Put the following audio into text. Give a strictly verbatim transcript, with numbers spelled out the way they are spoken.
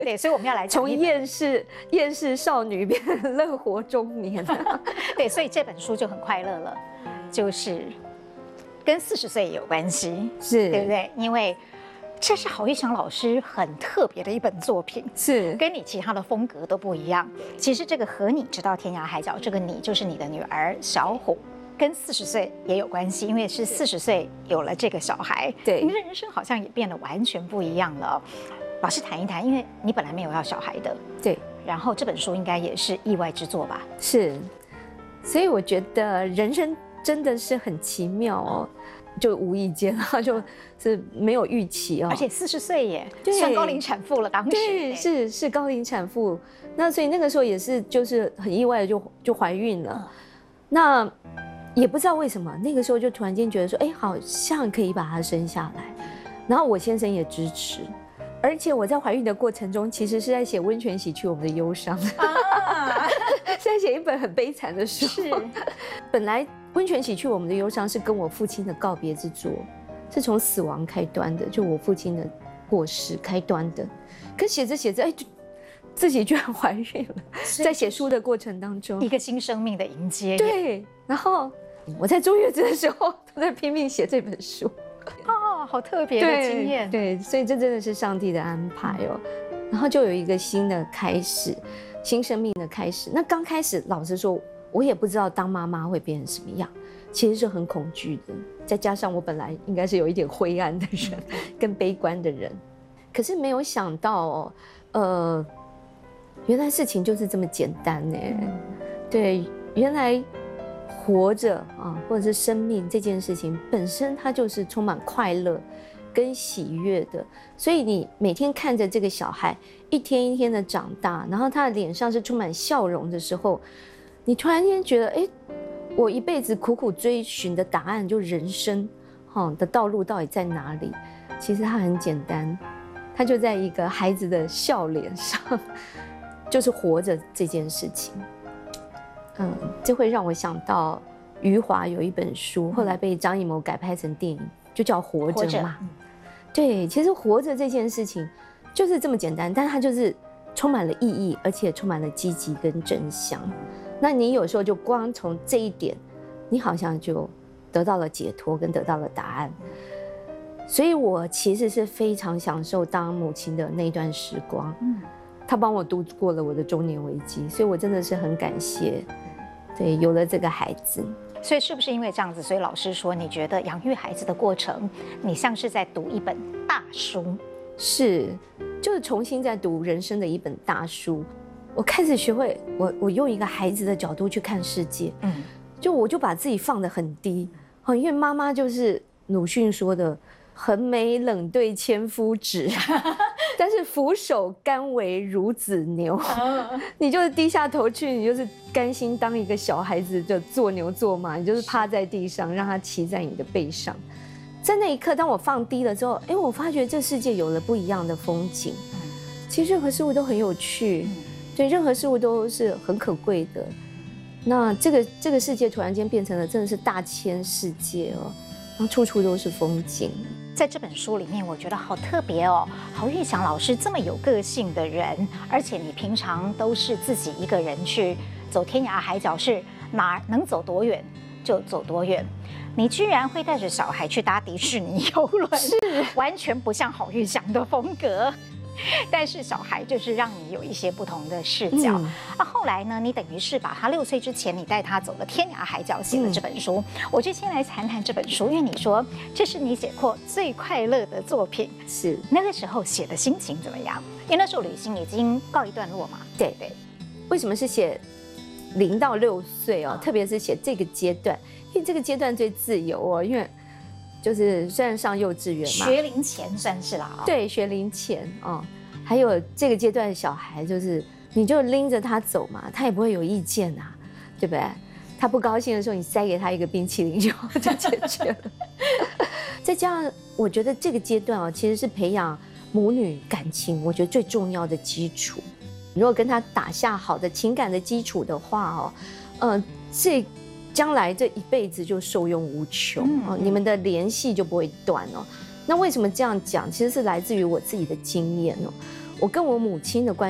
对，所以我们要来从厌世厌世少女变成乐活中年。 对，所以这本书就很快乐了，就是跟四十岁也有关系， 是对不对？因为这是郝玉祥老师很特别的一本作品， 是跟你其他的风格都不一样。其实这个和你直到天涯海角，这个你就是你的女儿小虎，跟四十岁也有关系，因为是四十岁有了这个小孩， 对， 你的人生好像也变得完全不一样了。老师谈一谈，因为你本来没有要小孩的， 对， 然后这本书应该也是意外之作吧？ 是，所以我觉得人生真的是很奇妙哦。就无意间，他就是没有预期哦， 而且四十岁耶，算高龄产妇了。当时对，是是高龄产妇，那所以那个时候也是就是很意外的就就怀孕了，嗯、那也不知道为什么，那个时候就突然间觉得说，哎，好像可以把她生下来，然后我先生也支持，而且我在怀孕的过程中，其实是在写温泉洗去我们的忧伤，啊、是在写一本很悲惨的书，是本来。温泉洗去我们的忧伤是跟我父亲的告别之作，是从死亡开端的，就我父亲的过世开端的。可写着写着，哎，就自己居然怀孕了，在写书的过程当中， 一个新生命的迎接。 对，然后我在坐月子的时候都在拼命写这本书。 哦，好特别的经验。 对，所以这真的是上帝的安排哦。然后就有一个新的开始，新生命的开始。那刚开始，老实说。我也不知道当妈妈会变成什么样，其实是很恐惧的。再加上我本来应该是有一点灰暗的人，跟悲观的人，可是没有想到哦，呃，原来事情就是这么简单呢。对，原来活着啊，或者是生命这件事情本身，它就是充满快乐跟喜悦的。所以你每天看着这个小孩一天一天的长大，然后他的脸上是充满笑容的时候。你突然间觉得，哎，我一辈子苦苦追寻的答案，就人生，哈的道路到底在哪里？其实它很简单，它就在一个孩子的笑脸上，就是活着这件事情。嗯，这会让我想到余华有一本书，后来被张艺谋改拍成电影，就叫《活着》嘛。对，其实活着这件事情就是这么简单，但是它就是充满了意义，而且充满了积极跟真相。那你有时候就光从这一点，你好像就得到了解脱跟得到了答案。所以我其实是非常享受当母亲的那段时光，嗯，他帮我度过了我的中年危机，所以我真的是很感谢，对，有了这个孩子。 所以是不是因为这样子，所以老师说你觉得养育孩子的过程，你像是在读一本大书？ 是，就是重新在读人生的一本大书。我开始学会我我用一个孩子的角度去看世界，嗯，就我就把自己放得很低，哦，因为妈妈就是鲁迅说的“横眉冷对千夫指”，但是俯首甘为孺子牛，你就是低下头去，你就是甘心当一个小孩子的做牛做马，你就是趴在地上让他骑在你的背上。在那一刻，当我放低了之后，哎，我发觉这世界有了不一样的风景。其实任何事物都很有趣。对，任何事物都是很可贵的。那这个这个世界突然间变成了真的是大千世界哦，然后处处都是风景。 在这本书里面，我觉得好特别哦。郝玉祥老师这么有个性的人，而且你平常都是自己一个人去走天涯海角，是哪能走多远就走多远。你居然会带着小孩去搭迪士尼游轮，是完全不像郝玉祥的风格。但是小孩就是让你有一些不同的视角。嗯、啊，后来呢，你等于是把他六岁之前，你带他走了天涯海角，写了这本书。嗯、我就先来谈谈这本书，因为你说这是你写过最快乐的作品， 是那个时候写的心情怎么样？因为那时候旅行已经告一段落嘛。 对对。为什么是写零到六岁哦？特别是写这个阶段，因为这个阶段最自由哦，因为。就是虽然上幼稚园嘛， 学龄前算是啦、哦。 对，学龄前哦，还有这个阶段的小孩，就是你就拎着他走嘛，他也不会有意见啊，对不对？他不高兴的时候，你塞给他一个冰淇淋就就解决了。再加上，我觉得这个阶段哦，其实是培养母女感情，我觉得最重要的基础。如果跟他打下好的情感的基础的话哦，呃，这。将来这一辈子就受用无穷哦，你们的联系就不会断哦。那为什么这样讲？其实是来自于我自己的经验哦。 我跟我母亲的关